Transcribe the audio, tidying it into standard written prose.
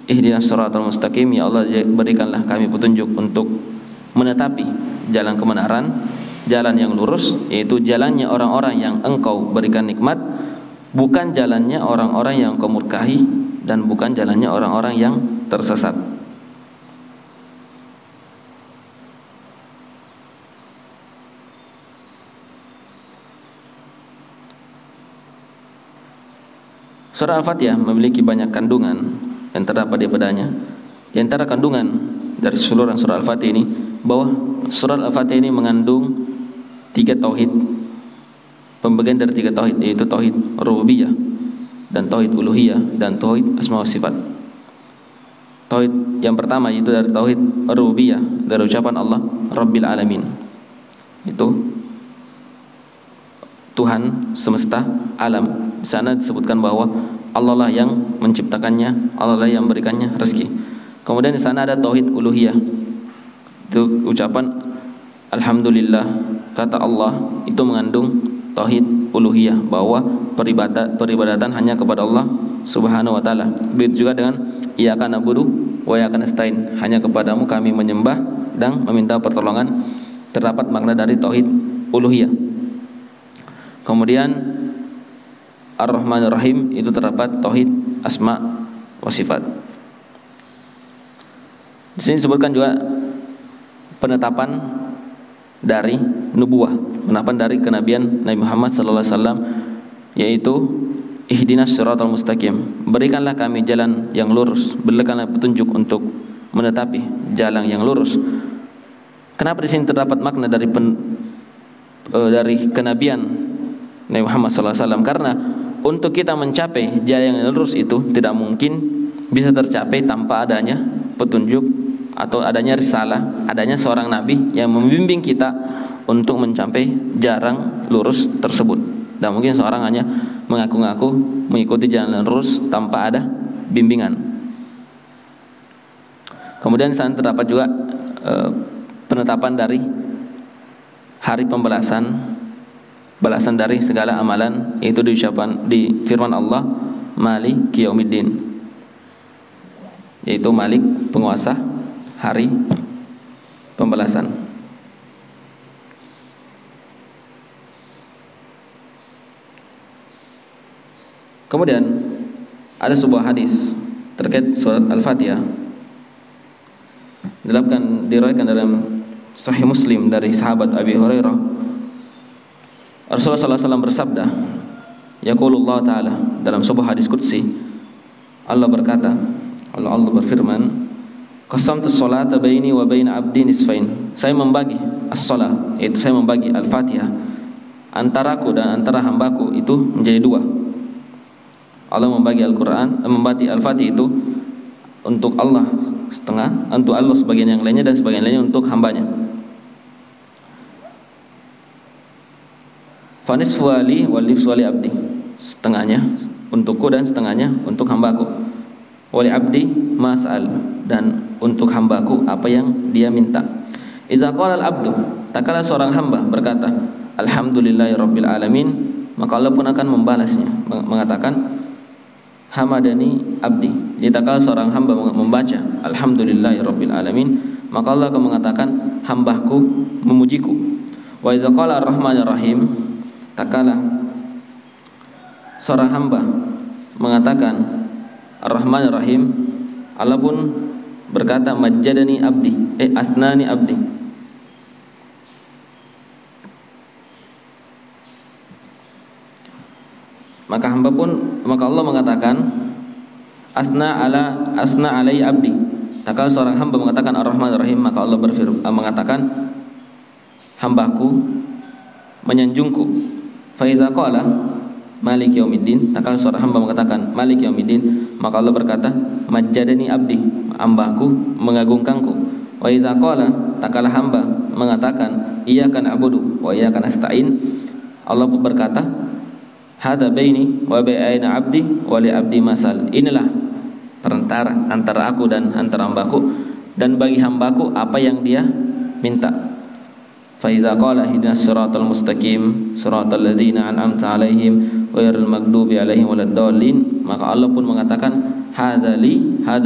ihdinas siratal mustaqim, ya Allah berikanlah kami petunjuk untuk menetapi jalan kebenaran, jalan yang lurus, yaitu jalannya orang-orang yang Engkau berikan nikmat, bukan jalannya orang-orang yang Engkau murkahi, dan bukan jalannya orang-orang yang tersesat. Surah Al-Fatihah memiliki banyak kandungan yang terdapat di padanya. Di antara kandungan dari seluruh surah Al-Fatihah ini, bahwa surah Al-Fatihah ini mengandung 3 tauhid, pembagian dari 3 tauhid, yaitu tauhid rububiyah, dan tauhid uluhiyah, dan tauhid asma wa sifat. Tauhid yang pertama yaitu dari tauhid rububiyah, dari ucapan Allah Rabbil Alamin, itu Tuhan semesta alam. Di sana disebutkan bahwa Allah lah yang menciptakannya, Allah lah yang memberikannya rezeki. Kemudian di sana ada tauhid uluhiyah, itu ucapan alhamdulillah, kata Allah, itu mengandung tauhid uluhiyah, bahwa peribadatan hanya kepada Allah Subhanahu wa taala. Begitu juga dengan iyyaka na'budu wa iyyaka nasta'in, hanya kepadamu kami menyembah dan meminta pertolongan. Terdapat makna dari tauhid uluhiyah. Kemudian Ar-Rahmanir Rahim, itu terdapat tauhid asma wa sifat. Di sini disebutkan juga penetapan dari nubuwah, penetapan dari kenabian Nabi Muhammad sallallahu alaihi wasallam, yaitu ihdinas siratal mustaqim, berikanlah kami jalan yang lurus, berikanlah petunjuk untuk menetapi jalan yang lurus. Kenapa di sini terdapat makna dari kenabian Nabi Muhammad sallallahu alaihi wasallam? Karena untuk kita mencapai jalan yang lurus itu tidak mungkin bisa tercapai tanpa adanya petunjuk atau adanya risalah, adanya seorang nabi yang membimbing kita untuk mencapai jalan lurus tersebut. Dan mungkin seorang hanya mengaku-ngaku mengikuti jalan lurus tanpa ada bimbingan. Kemudian di sana terdapat juga penetapan dari hari pembalasan, balasan dari segala amalan, yaitu diucapkan di firman Allah Maliki Yaumiddin, yaitu Malik, penguasa hari pembalasan. Kemudian ada sebuah hadis terkait surat Al-Fatihah, diriwayatkan dalam Sahih Muslim dari sahabat Abi Hurairah. Rasulullah SAW bersabda, yaqulullah ta'ala, dalam sebuah hadis qudsi, Allah berkata, Allah berfirman, qasamtus sholata baini wa baina abdi nisfain, saya membagi as-shalah, yaitu saya membagi Al-Fatihah antaraku dan antara hambaku itu menjadi 2. Allah membagi Al-Quran, membagi Al-Fatihah itu untuk Allah setengah, untuk Allah sebagian yang lainnya, dan sebagian lainnya untuk hambanya. Fanis wali walif wali abdi, setengahnya untukku dan setengahnya untuk hambaku. Wali abdi mas'al, dan untuk hambaku apa yang dia minta. Iza qala al-abdu, takala seorang hamba berkata alhamdulillahirabbil alamin, maka Allah pun akan membalasnya, mengatakan hamadani abdi. Jadi takala seorang hamba membaca alhamdulillahirabbil alamin, maka Allah akan mengatakan hambaku memujiku. Wa iza qala ar-rahmanir rahim, takala seorang hamba mengatakan Ar-Rahmanir Rahim, Allah pun berkata majjadani abdi, asnani abdi. Maka Allah mengatakan asna alai abdi. Takala seorang hamba mengatakan Ar-Rahmanir Rahim, maka Allah mengatakan hambaku menyanjungku. Fa iza qala Maliki Yaumiddin, takala seorang hamba mengatakan Maliki Yaumiddin, maka Allah berkata majjadani abdi, hambaku mengagungkanku. Wa iza qala, takala hamba mengatakan iyyaka na'budu wa iyyaka nasta'in, Allah berkata hadza baini wa baina abdi wa li abdi masal, inilah perantara antara aku dan antara hambaku, dan bagi hambaku apa yang dia minta. Fa iza qala ihdinas siratal mustaqim siratal ladzina an'amta 'alaihim ghairil maghdubi 'alaihim waladdallin, maka Allah pun mengatakan hadza li